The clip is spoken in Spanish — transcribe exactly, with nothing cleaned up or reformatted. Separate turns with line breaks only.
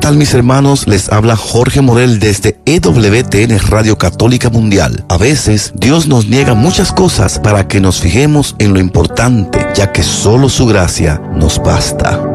tal, mis hermanos? Les habla Jorge Morel desde E W T N Radio Católica Mundial. A veces Dios nos niega muchas cosas para que nos fijemos en lo importante, ya que solo su gracia nos basta.